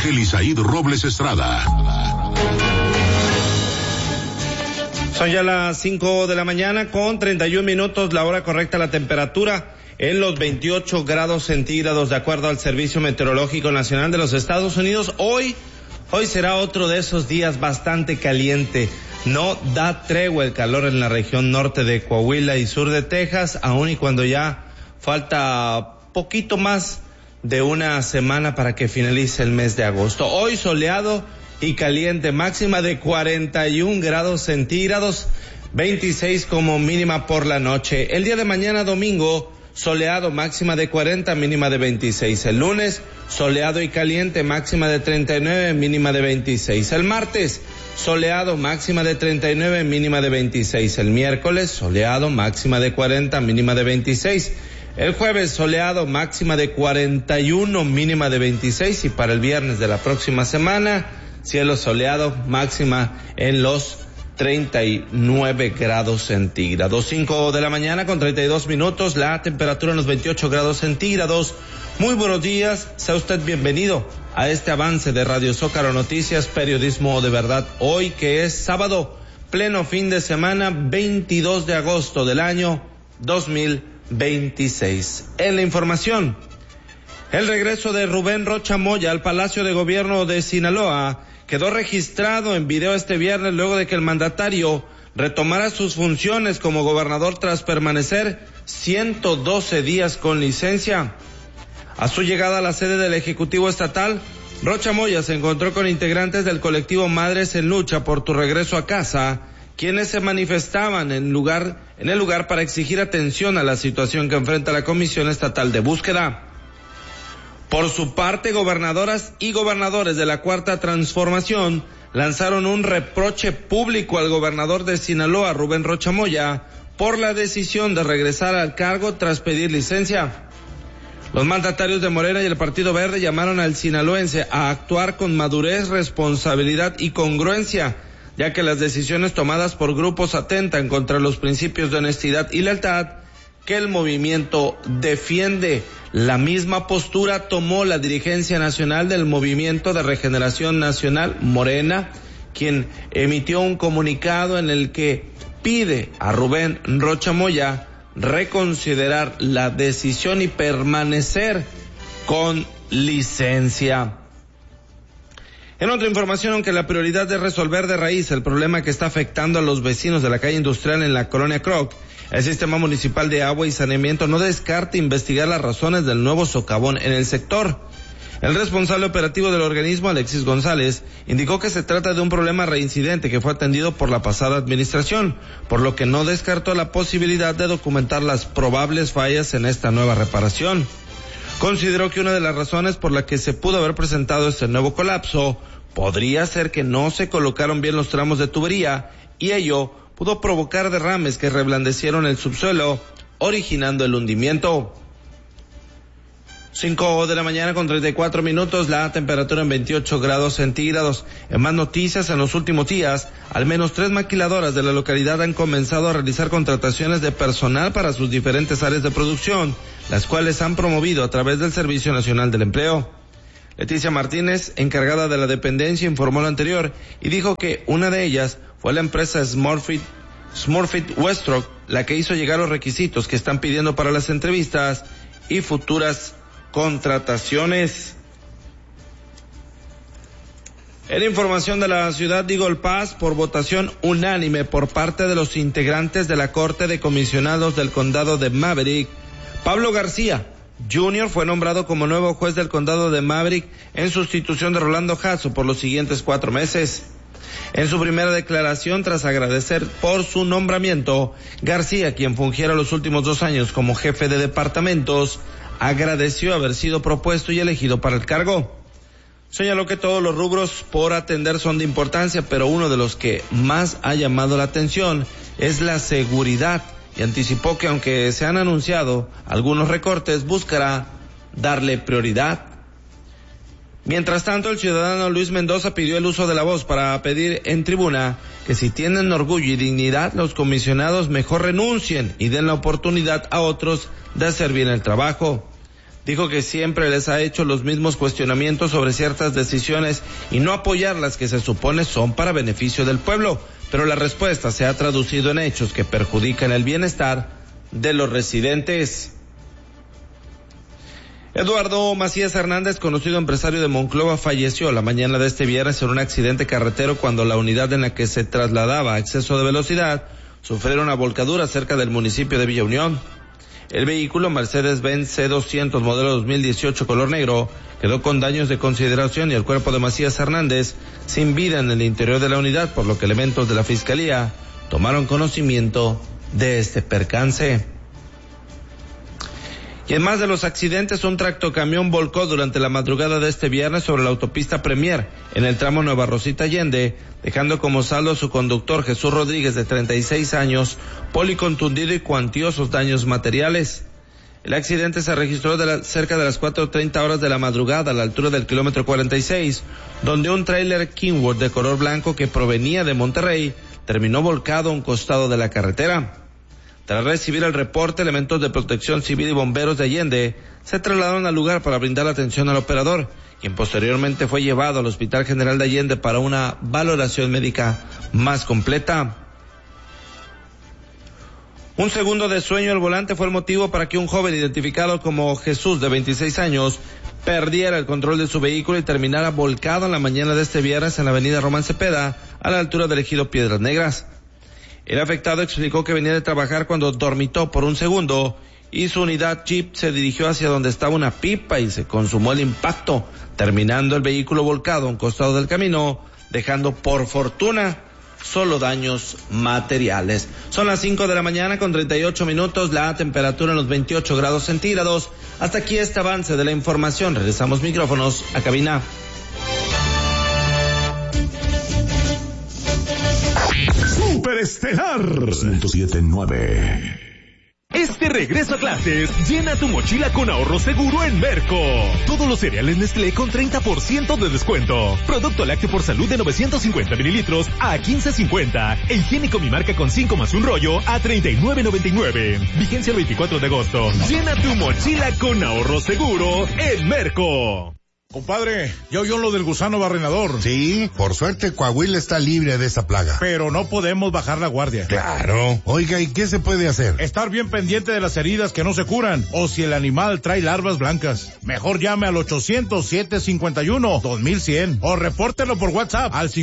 Ángel Isaíd Robles Estrada. Son ya las 5 de la mañana con 31 minutos, la hora correcta, la temperatura en los 28 grados centígrados de acuerdo al Servicio Meteorológico Nacional de los Estados Unidos. Hoy será otro de esos días bastante caliente. No da tregua el calor en la región norte de Coahuila y sur de Texas, aun y cuando ya falta poquito más de una semana para que finalice el mes de agosto. Hoy soleado y caliente, máxima de 41 grados centígrados, 26 como mínima por la noche. El día de mañana domingo, soleado, máxima de 40, mínima de 26. El lunes, soleado y caliente, máxima de 39, mínima de 26. El martes, soleado, máxima de 39, mínima de 26. El miércoles, soleado, máxima de 40, mínima de 26. El jueves, soleado, máxima de 41, mínima de 26. Y para el viernes de la próxima semana, cielo soleado, máxima en los 39 grados centígrados. 5 de la mañana con 32 minutos, la temperatura en los 28 grados centígrados. Muy buenos días, sea usted bienvenido a este avance de Radio Zócalo Noticias, periodismo de verdad. Hoy que es sábado, pleno fin de semana, 22 de agosto del año 2026. En la información, el regreso de Rubén Rocha Moya al Palacio de Gobierno de Sinaloa quedó registrado en video este viernes luego de que el mandatario retomara sus funciones como gobernador tras permanecer 112 días con licencia. A su llegada a la sede del Ejecutivo Estatal, Rocha Moya se encontró con integrantes del colectivo Madres en Lucha por tu regreso a casa, quienes se manifestaban en el lugar para exigir atención a la situación que enfrenta la Comisión Estatal de Búsqueda. Por su parte, gobernadoras y gobernadores de la Cuarta Transformación lanzaron un reproche público al gobernador de Sinaloa, Rubén Rocha Moya, por la decisión de regresar al cargo tras pedir licencia. Los mandatarios de Morena y el Partido Verde llamaron al sinaloense a actuar con madurez, responsabilidad y congruencia, ya que las decisiones tomadas por grupos atentan contra los principios de honestidad y lealtad que el movimiento defiende. La misma postura tomó la dirigencia nacional del Movimiento de Regeneración Nacional, Morena, quien emitió un comunicado en el que pide a Rubén Rocha Moya reconsiderar la decisión y permanecer con licencia. En otra información, aunque la prioridad es resolver de raíz el problema que está afectando a los vecinos de la calle industrial en la colonia Croc, el Sistema Municipal de Agua y Saneamiento no descarta investigar las razones del nuevo socavón en el sector. El responsable operativo del organismo, Alexis González, indicó que se trata de un problema reincidente que fue atendido por la pasada administración, por lo que no descartó la posibilidad de documentar las probables fallas en esta nueva reparación. Consideró que una de las razones por la que se pudo haber presentado este nuevo colapso podría ser que no se colocaron bien los tramos de tubería y ello pudo provocar derrames que reblandecieron el subsuelo, originando el hundimiento. 5 de la mañana con 34 minutos, la temperatura en 28 grados centígrados. En más noticias, en los últimos días, al menos 3 maquiladoras de la localidad han comenzado a realizar contrataciones de personal para sus diferentes áreas de producción, las cuales han promovido a través del Servicio Nacional del Empleo. Leticia Martínez, encargada de la dependencia, informó lo anterior y dijo que una de ellas fue la empresa Smurfit Westrock, la que hizo llegar los requisitos que están pidiendo para las entrevistas y futuras contrataciones. En información de la ciudad de Eagle Pass, por votación unánime por parte de los integrantes de la Corte de Comisionados del Condado de Maverick, Pablo García Jr. fue nombrado como nuevo juez del Condado de Maverick en sustitución de Rolando Jasso por los siguientes 4 meses. En su primera declaración, tras agradecer por su nombramiento, García, quien fungiera los últimos 2 años como jefe de departamentos, agradeció haber sido propuesto y elegido para el cargo. Señaló que todos los rubros por atender son de importancia, pero uno de los que más ha llamado la atención es la seguridad, y anticipó que aunque se han anunciado algunos recortes, buscará darle prioridad. Mientras tanto, el ciudadano Luis Mendoza pidió el uso de la voz para pedir en tribuna que si tienen orgullo y dignidad, los comisionados mejor renuncien y den la oportunidad a otros de hacer bien el trabajo. dijo que siempre les ha hecho los mismos cuestionamientos sobre ciertas decisiones y no apoyar las que se supone son para beneficio del pueblo, pero la respuesta se ha traducido en hechos que perjudican el bienestar de los residentes. Eduardo Macías Hernández, conocido empresario de Monclova, falleció la mañana de este viernes en un accidente carretero cuando la unidad en la que se trasladaba a exceso de velocidad sufrió una volcadura cerca del municipio de Villa Unión. El vehículo Mercedes-Benz C200 modelo 2018 color negro quedó con daños de consideración y el cuerpo de Macías Hernández sin vida en el interior de la unidad, por lo que elementos de la Fiscalía tomaron conocimiento de este percance. Y en más de los accidentes, un tractocamión volcó durante la madrugada de este viernes sobre la autopista Premier, en el tramo Nueva Rosita Allende, dejando como saldo a su conductor Jesús Rodríguez, de 36 años, policontundido y cuantiosos daños materiales. El accidente se registró cerca de las 4:30 horas de la madrugada, a la altura del kilómetro 46, donde un tráiler Kenworth de color blanco que provenía de Monterrey terminó volcado a un costado de la carretera. Tras recibir el reporte, elementos de protección civil y bomberos de Allende se trasladaron al lugar para brindar atención al operador, quien posteriormente fue llevado al Hospital General de Allende para una valoración médica más completa. Un segundo de sueño al volante fue el motivo para que un joven identificado como Jesús, de 26 años, perdiera el control de su vehículo y terminara volcado en la mañana de este viernes en la avenida Román Cepeda, a la altura del ejido Piedras Negras. El afectado explicó que venía de trabajar cuando dormitó por un segundo y su unidad Jeep se dirigió hacia donde estaba una pipa y se consumó el impacto, terminando el vehículo volcado a un costado del camino, dejando por fortuna solo daños materiales. Son las 5 de la mañana con 38 minutos, la temperatura en los 28 grados centígrados. Hasta aquí este avance de la información. Regresamos micrófonos a cabina. Superestelar 107.9. Este regreso a clases, llena tu mochila con ahorro seguro en Merco. Todos los cereales Nestlé con 30% de descuento. Producto lácteo por salud de 950 mililitros a 15.50. E higiénico Mi Marca con 5 más un rollo a 39.99. Vigencia el 24 de agosto. Llena tu mochila con ahorro seguro en Merco. Compadre, ¿ya oyó lo del gusano barrenador? Sí, por suerte Coahuila está libre de esa plaga. Pero no podemos bajar la guardia. Claro. Oiga, ¿y qué se puede hacer? Estar bien pendiente de las heridas que no se curan, o si el animal trae larvas blancas. Mejor llame al 800-751-2100 o repórtelo por WhatsApp al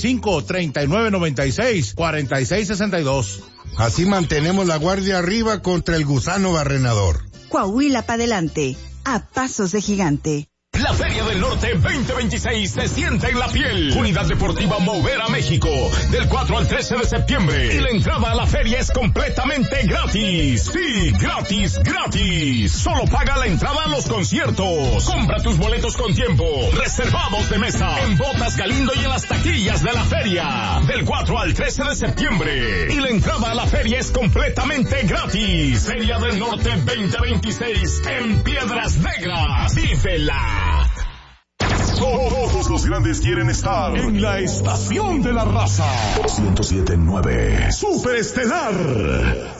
55-3996-4662. Así mantenemos la guardia arriba contra el gusano barrenador. Coahuila pa' adelante, a pasos de gigante. La Feria del Norte 2026 se siente en la piel. Unidad Deportiva Mover a México, del 4 al 13 de septiembre. Y la entrada a la feria es completamente gratis. Sí, gratis, gratis. Solo paga la entrada a los conciertos. Compra tus boletos con tiempo. Reservados de mesa. En Botas Galindo y en las taquillas de la feria. Del 4 al 13 de septiembre. Y la entrada a la feria es completamente gratis. Feria del Norte 2026 en Piedras Negras. ¡Vívela! Todos los grandes quieren estar en la estación de la raza. 107.9. Superestelar.